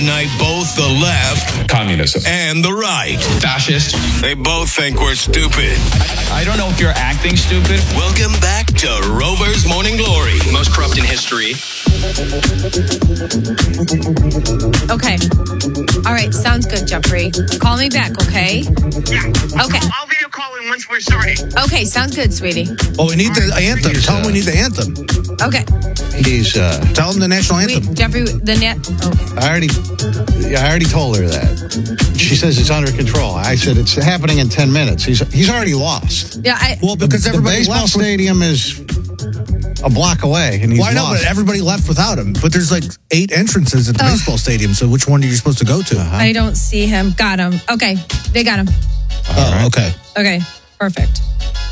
Unite both the left, communism, and the right. fascist. They both think we're stupid. I don't know if you're acting stupid. Welcome back to Rover's Morning Glory. Most corrupt in history. Okay. All right. Sounds good, Jeffrey. Call me back, okay? Yeah. Okay. I'll video call in once we're starting. Okay. Sounds good, sweetie. Oh, we need the anthem. Tell him we need the anthem. Okay. He's Tell him the national anthem. Jeffrey, the net. Oh. I already told her that. She says it's under control. I said it's happening in 10 minutes. He's already lost. Yeah. Well, because the everybody baseball left. stadium is a block away, and he's Well, I know, lost. but everybody left without him. But there's like 8 entrances at the baseball stadium. So which one are you supposed to go to? I don't see him. Got him. Okay. They got him. Oh, okay. Okay. Perfect.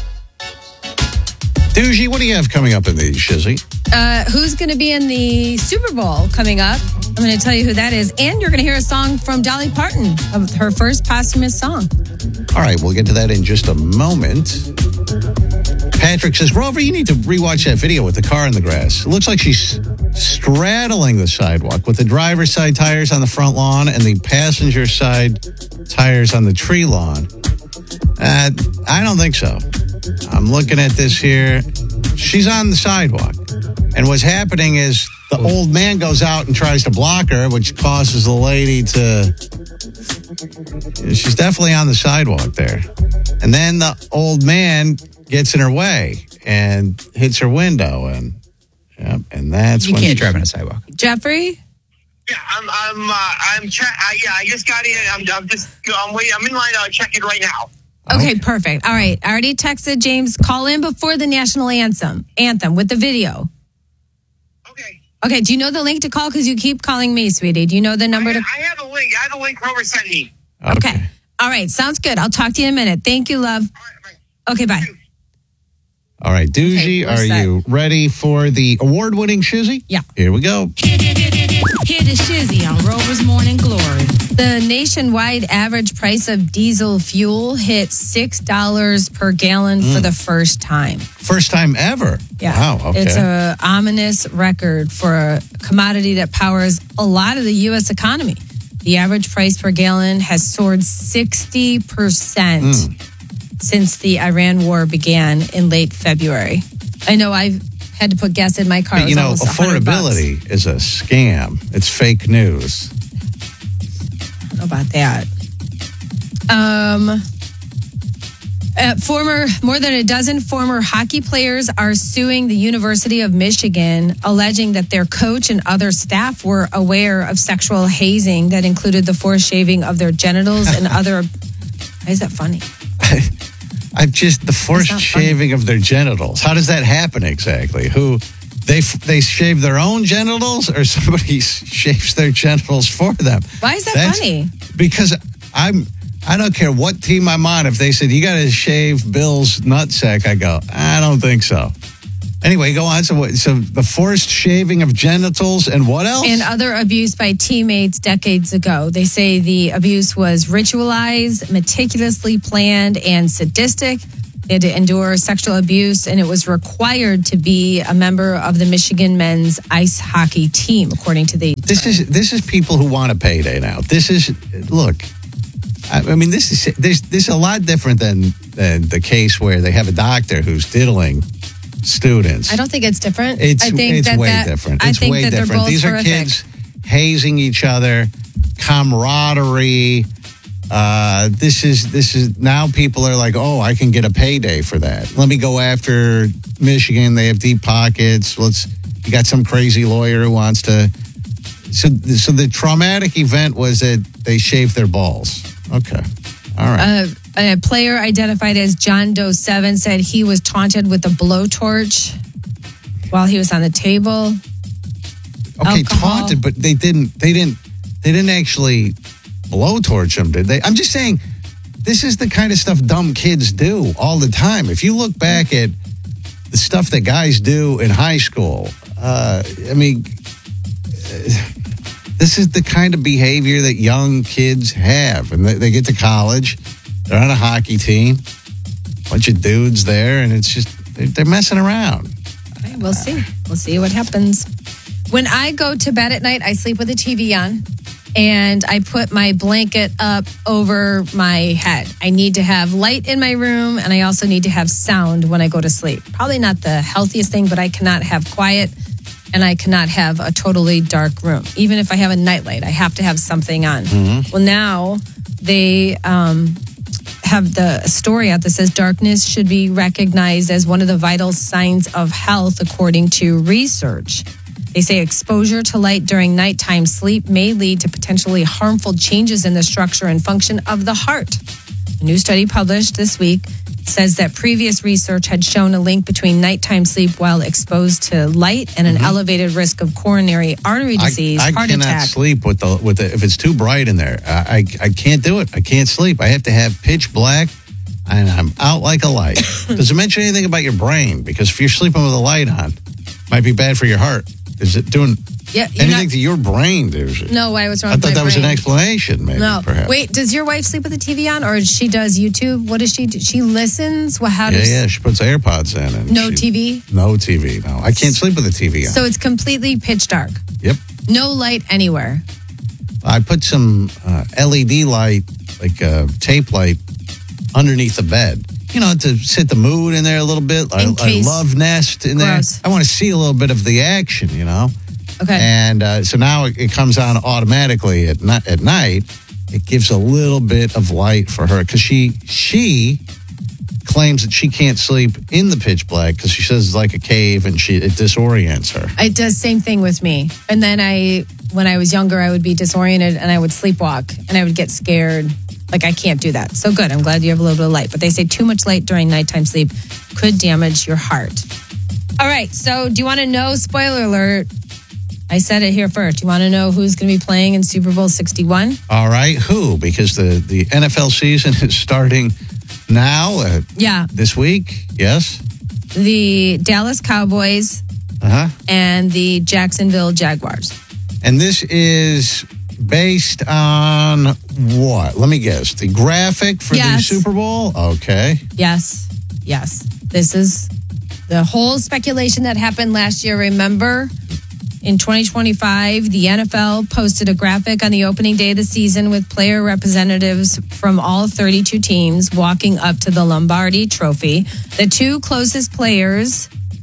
Doogie, what do you have coming up in these, Shizzy? Who's going to be in the Super Bowl coming up? I'm going to tell you who that is. And you're going to hear a song from Dolly Parton, of her first posthumous song. All right, we'll get to that in just a moment. Patrick says, Rover, you need to rewatch that video with the car in the grass. It looks like she's straddling the sidewalk with the driver's side tires on the front lawn and the passenger side tires on the tree lawn. I don't think so. I'm looking at this here. She's on the sidewalk. And what's happening is the old man goes out and tries to block her, which causes the lady to... She's definitely on the sidewalk there. And then the old man gets in her way and hits her window. And that's You when can't drive on a sidewalk. Jeffrey? Yeah, I just got in. I'm waiting. I'm in line. Check it right now. Okay, perfect. All right. I already texted James. Call in before the national anthem with the video. Okay. Okay, do you know the link to call? Because you keep calling me, sweetie. Do you know the number to... I have a link. I have a link Rover sent me. Okay. All right, sounds good. I'll talk to you in a minute. Thank you, love. All right, bye. Okay, bye. All right, Doogie, Okay, we're are set. you ready for the award-winning Shizzy? Yeah. Here we go. Here to Shizzy on Rover's Morning Glory. The nationwide average price of diesel fuel hit $6 per gallon for the first time. First time ever. Yeah. Wow, okay. It's an ominous record for a commodity that powers a lot of the U.S. economy. The average price per gallon has soared 60% since the Iran war began in late February. I know I've had to put gas in my car. But, It was almost $100. affordability is a scam. It's fake news. I don't know about that. More than a dozen former hockey players are suing the University of Michigan, alleging that their coach and other staff were aware of sexual hazing that included the forced shaving of their genitals and other... Why is that funny? The forced not funny. shaving of their genitals. How does that happen exactly? They shave their own genitals, or somebody shaves their genitals for them? Why is that funny? Because I don't care what team I'm on. If they said you got to shave Bill's nutsack, I go, I don't think so. Anyway, go on. So the forced shaving of genitals and what else? And other abuse by teammates decades ago. They say the abuse was ritualized, meticulously planned, and sadistic. They had to endure sexual abuse, and it was required to be a member of the Michigan men's ice hockey team, according to the... This is people who want a payday now. This is a lot different than the case where they have a doctor who's diddling students. I don't think it's different. It's I think way different. I It's think way that they're different. both These are horrific. kids hazing each other, camaraderie. This is now people are like, oh, I can get a payday for that. Let me go after Michigan. They have deep pockets. You got some crazy lawyer who wants to. So the traumatic event was that they shaved their balls. Okay. All right. A player identified as John Doe 7 said he was taunted with a blowtorch while he was on the table. Okay, alcohol. taunted, but they didn't actually blowtorch him, did they? I'm just saying, this is the kind of stuff dumb kids do all the time. If you look back at the stuff that guys do in high school, this is the kind of behavior that young kids have. And they get to college, they're on a hockey team, bunch of dudes there, and it's just, they're messing around. All right, we'll see. We'll see what happens. When I go to bed at night, I sleep with the TV on. and I put my blanket up over my head. I need to have light in my room, and I also need to have sound when I go to sleep. Probably not the healthiest thing, but I cannot have quiet, and I cannot have a totally dark room. Even if I have a nightlight, I have to have something on. Well, now they have the story out that says darkness should be recognized as one of the vital signs of health, according to research. They say exposure to light during nighttime sleep may lead to potentially harmful changes in the structure and function of the heart. A new study published this week says that previous research had shown a link between nighttime sleep while exposed to light and an elevated risk of coronary artery disease, I heart cannot attack. sleep with the if it's too bright in there. I can't do it. I can't sleep. I have to have pitch black, and I'm out like a light. Does it mention anything about your brain? Because if you're sleeping with a light on, it might be bad for your heart. Is it doing anything to your brain? No, why was wrong I with thought my that was an brain? explanation, maybe, No. perhaps. Wait, does your wife sleep with the TV on, or she does YouTube? What does she do? She listens? Well, how does... Yeah, she puts AirPods in. And No TV? No TV, no. I can't sleep with the TV on. So it's completely pitch dark. Yep. No light anywhere. I put some LED light, like tape light, underneath the bed. You know, to set the mood in there a little bit. I love Nest in Gross. there. I want to see a little bit of the action, you know. Okay. And so now it comes on automatically at night. It gives a little bit of light for her because she claims that she can't sleep in the pitch black because she says it's like a cave and it disorients her. It does same thing with me. And then when I was younger, I would be disoriented and I would sleepwalk and I would get scared. Like, I can't do that. So good. I'm glad you have a little bit of light. But they say too much light during nighttime sleep could damage your heart. All right. So do you want to know, spoiler alert, I said it here first. Do you want to know who's going to be playing in Super Bowl 61? All right. Who? Because the NFL season is starting now. This week. Yes. The Dallas Cowboys and the Jacksonville Jaguars. And this is based on what? Let me guess. The graphic for the Super Bowl? Okay. Yes. This is the whole speculation that happened last year. Remember, in 2025, the NFL posted a graphic on the opening day of the season with player representatives from all 32 teams walking up to the Lombardi Trophy. The two closest players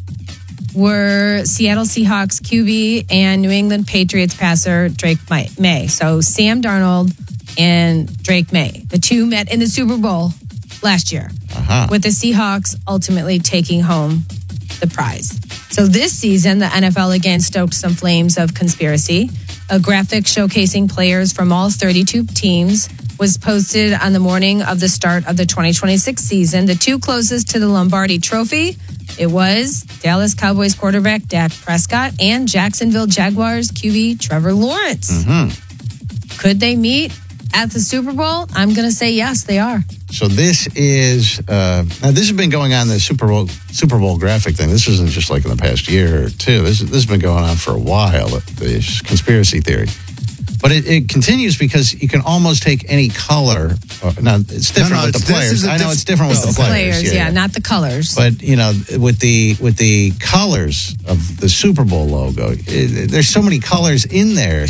were Seattle Seahawks QB and New England Patriots passer Drake May. So Sam Darnold and Drake May. The two met in the Super Bowl last year, with the Seahawks ultimately taking home the prize. So this season, the NFL again stoked some flames of conspiracy. A graphic showcasing players from all 32 teams was posted on the morning of the start of the 2026 season. The two closest to the Lombardi Trophy, it was Dallas Cowboys quarterback Dak Prescott and Jacksonville Jaguars QB Trevor Lawrence. Could they meet at the Super Bowl? I'm going to say yes, they are. So this is now this has been going on, the Super Bowl graphic thing. This isn't just like in the past year or two. This has been going on for a while, this conspiracy theory. But it continues because you can almost take any color. Now, it's different with the players. I know it's different with the players. Yeah, not the colors. But, you know, with the colors of the Super Bowl logo, there's so many colors in there.